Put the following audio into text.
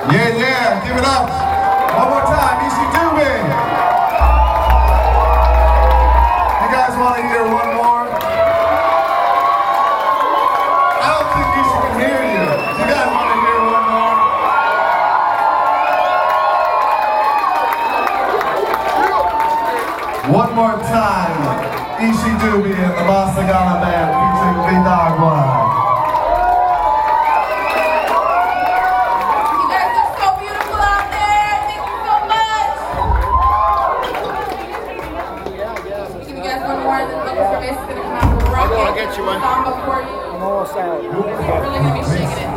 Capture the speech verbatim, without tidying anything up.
Yeah, yeah, give it up. One more time, Easy Doobie. You guys want to hear one more? I don't think Easy can hear you. You guys want to hear one more? One more time, Easy Doobie and the Bossa Gala Band featuring Vidagua. I'll get you one. I'm almost out. We're really going to be shaking it.